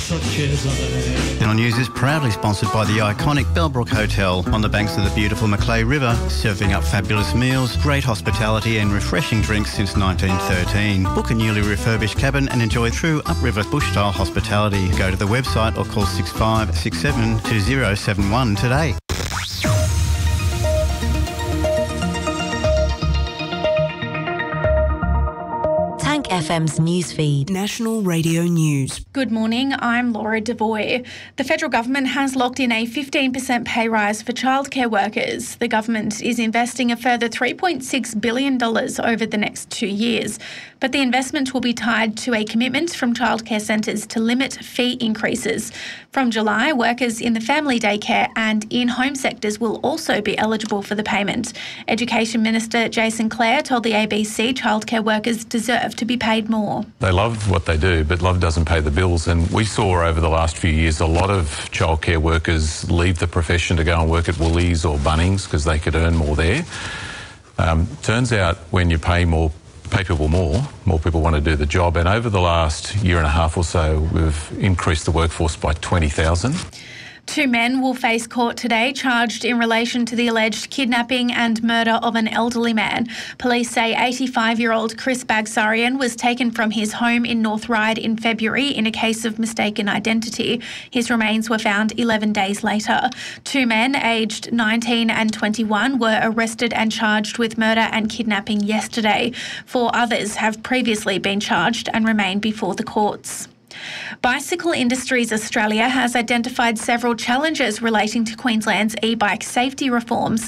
Channel News is proudly sponsored by the iconic Bellbrook Hotel on the banks of the beautiful Macleay River, serving up fabulous meals, great hospitality and refreshing drinks since 1913. Book a newly refurbished cabin and enjoy true upriver bush-style hospitality. Go to the website or call 6567 2071 today. FM's newsfeed. National Radio News. Good morning, I'm Laura Devoy. The federal government has locked in a 15% pay rise for childcare workers. The government is investing a further $3.6 billion over the next 2 years. But the investment will be tied to a commitment from childcare centres to limit fee increases. From July, workers in the family daycare and in-home sectors will also be eligible for the payment. Education Minister Jason Clare told the ABC childcare workers deserve to be paid more. They love what they do, but love doesn't pay the bills. And we saw over the last few years a lot of childcare workers leave the profession to go and work at Woolies or Bunnings because they could earn more there. Turns out when you pay people more people want to do the job. And over the last year and a half or so, we've increased the workforce by 20,000. 2 men will face court today, charged in relation to the alleged kidnapping and murder of an elderly man. Police say 85-year-old Chris Bagsarian was taken from his home in North Ryde in February in a case of mistaken identity. His remains were found 11 days later. 2 men, aged 19 and 21, were arrested and charged with murder and kidnapping yesterday. 4 others have previously been charged and remain before the courts. Bicycle Industries Australia has identified several challenges relating to Queensland's e-bike safety reforms.